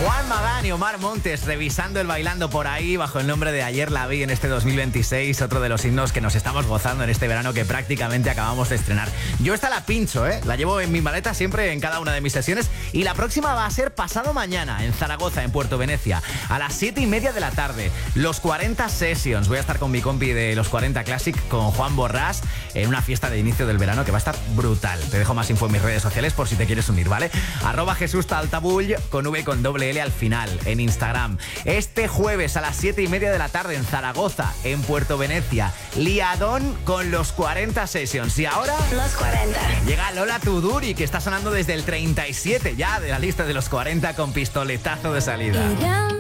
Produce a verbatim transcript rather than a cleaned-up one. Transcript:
Juan Magán y Omar Montes revisando el Bailando por ahí bajo el nombre de Ayer la vi en este dos mil veintiséis, otro de los himnos que nos estamos gozando en este verano que prácticamente acabamos de estrenar. Yo esta la pincho, ¿eh? La llevo en mi maleta siempre en cada una de mis sesiones y la próxima va a ser pasado mañana en Zaragoza, en Puerto Venecia, a las siete y media de la tarde. Los cuarenta Sessions. Voy a estar con mi compi de los cuarenta Classic, con Juan Borrás, en una fiesta de inicio del verano que va a estar brutal. Te dejo más info en mis redes sociales por si te quieres unir, ¿vale? Arroba Jesús Taltabull con V y con doble L al final en Instagram. Este jueves a las siete y media de la tarde en Zaragoza, en Puerto Venecia, liadón con los cuarenta Sessions. Y ahora los cuarenta. Llega Lola Tuduri, que está sonando desde el treinta y siete ya de la lista de los cuarenta con pistoletazo de salida.